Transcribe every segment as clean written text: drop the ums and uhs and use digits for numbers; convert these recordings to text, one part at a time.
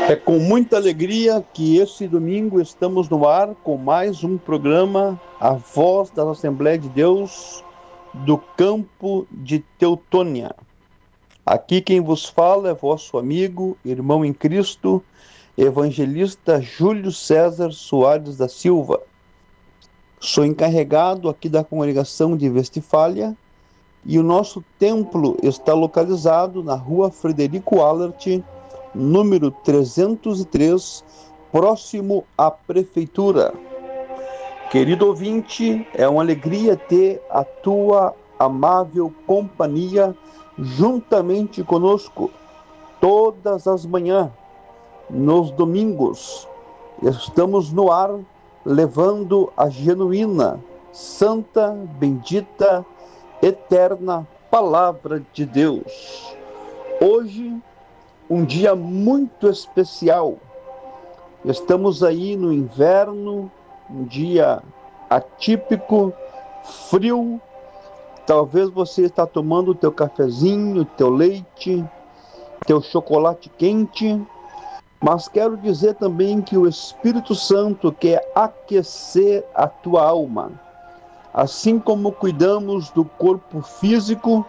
É com muita alegria que esse domingo estamos no ar com mais um programa, A Voz da Assembleia de Deus do Campo de Teutônia. Aqui quem vos fala é vosso amigo, irmão em Cristo, evangelista Júlio César Soares da Silva. Sou encarregado aqui da congregação de Westfália e o nosso templo está localizado na rua Frederico Allert, número 303, próximo à prefeitura. Querido ouvinte, é uma alegria ter a tua amável companhia juntamente conosco todas as manhãs, nos domingos. Estamos no ar levando a genuína, santa, bendita, eterna Palavra de Deus. Hoje, um dia muito especial. Estamos aí no inverno, um dia atípico, frio. Talvez você está tomando o teu cafezinho, teu leite, teu chocolate quente. Mas quero dizer também que o Espírito Santo quer aquecer a tua alma. Assim como cuidamos do corpo físico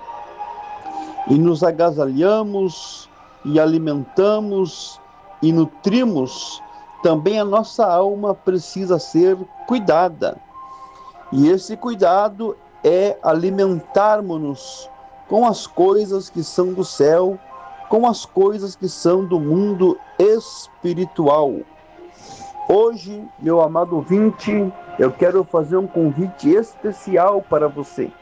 e nos agasalhamos e alimentamos e nutrimos, também a nossa alma precisa ser cuidada. E esse cuidado é alimentarmos-nos com as coisas que são do céu, com as coisas que são do mundo espiritual. Hoje, meu amado ouvinte, eu quero fazer um convite especial para você.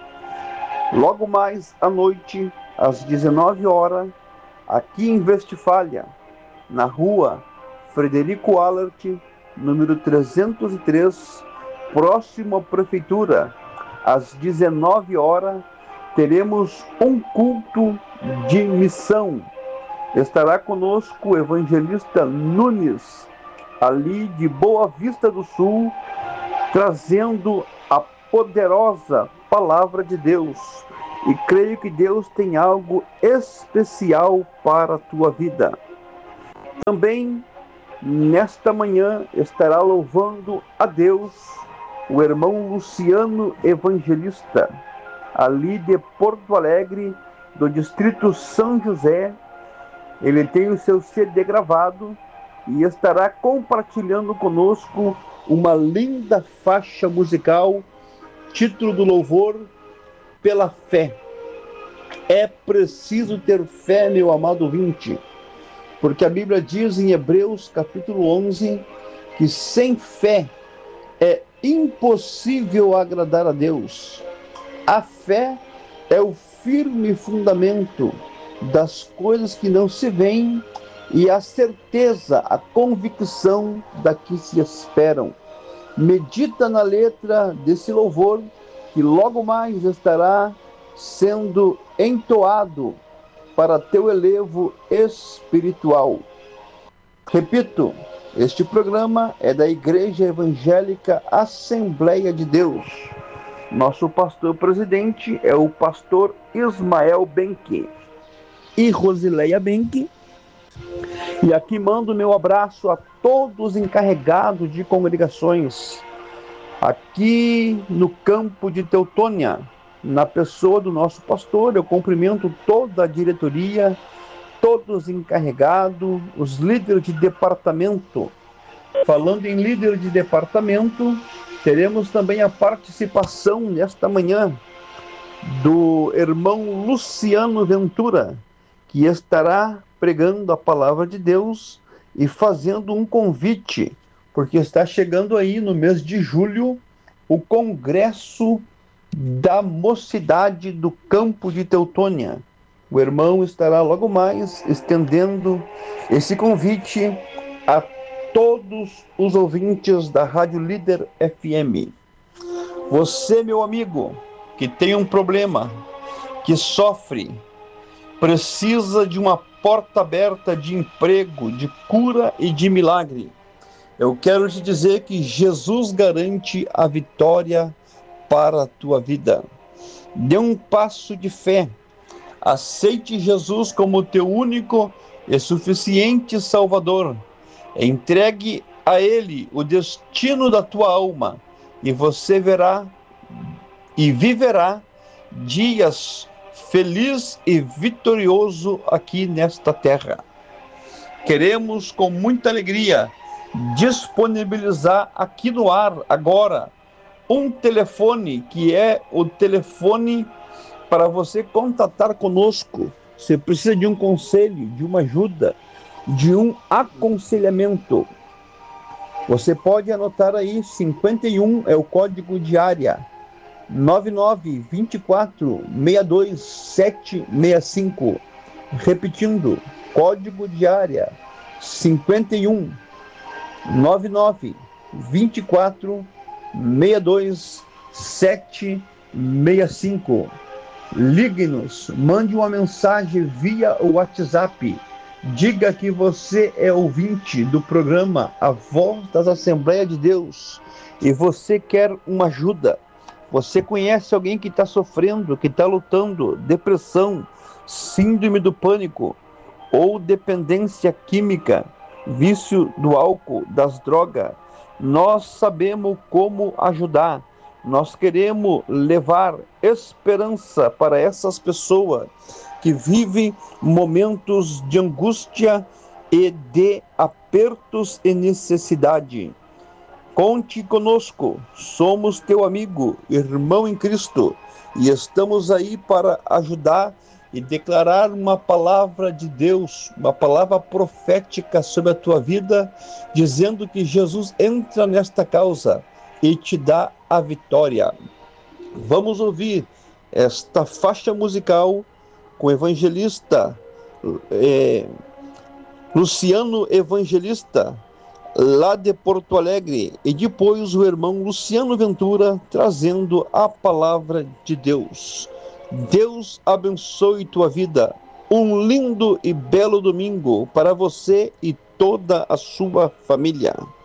Logo mais à noite, às 19 horas, aqui em Westfália, na rua Frederico Allert, número 303, próximo à prefeitura, às 19 horas, teremos um culto de missão. Estará conosco o evangelista Nunes, ali de Boa Vista do Sul, trazendo a poderosa palavra de Deus. E creio que Deus tem algo especial para a tua vida. Também, nesta manhã, estará louvando a Deus o irmão Luciano Evangelista, ali de Porto Alegre, do distrito São José. Ele tem o seu CD gravado e estará compartilhando conosco uma linda faixa musical, título do louvor, Pela Fé. É preciso ter fé, meu amado ouvinte, porque a Bíblia diz em Hebreus capítulo 11, que sem fé é impossível agradar a Deus. A fé é o firme fundamento das coisas que não se veem e a certeza, a convicção da que se esperam. Medita na letra desse louvor, que logo mais estará sendo entoado para teu elevo espiritual. Repito, este programa é da Igreja Evangélica Assembleia de Deus. Nosso pastor presidente é o pastor Ismael Benque e Rosileia Benque. E aqui mando meu abraço a todos os encarregados de congregações aqui no campo de Teutônia, na pessoa do nosso pastor. Eu cumprimento toda a diretoria, todos os encarregados, os líderes de departamento. Falando em líder de departamento, teremos também a participação nesta manhã do irmão Luciano Ventura, que estará pregando a palavra de Deus e fazendo um convite, porque está chegando aí no mês de julho o Congresso da Mocidade do Campo de Teutônia. O irmão estará logo mais estendendo esse convite a todos os ouvintes da Rádio Líder FM. Você, meu amigo, que tem um problema, que sofre, precisa de uma porta aberta de emprego, de cura e de milagre. Eu quero te dizer que Jesus garante a vitória para a tua vida. Dê um passo de fé. Aceite Jesus como teu único e suficiente Salvador. Entregue a Ele o destino da tua alma e você verá e viverá dias feliz e vitorioso aqui nesta terra. Queremos com muita alegria disponibilizar aqui no ar agora um telefone que é o telefone para você contatar conosco. Você precisa de um conselho, de uma ajuda, de um aconselhamento. Você pode anotar aí, 51 é o código de área, 992462765. Repetindo, código de área 51 992462765. Ligue-nos, mande uma mensagem via WhatsApp. Diga que você é ouvinte do programa A Voz das Assembleias de Deus e você quer uma ajuda. Você conhece alguém que está sofrendo, que está lutando, depressão, síndrome do pânico ou dependência química, vício do álcool, das drogas. Nós sabemos como ajudar. Nós queremos levar esperança para essas pessoas que vivem momentos de angústia e de apertos e necessidade. Conte conosco, somos teu amigo, irmão em Cristo, e estamos aí para ajudar e declarar uma palavra de Deus, uma palavra profética sobre a tua vida, dizendo que Jesus entra nesta causa e te dá a vitória. Vamos ouvir esta faixa musical com o evangelista Luciano Evangelista, lá de Porto Alegre, e depois o irmão Luciano Ventura trazendo a palavra de Deus. Deus abençoe tua vida. Um lindo e belo domingo para você e toda a sua família.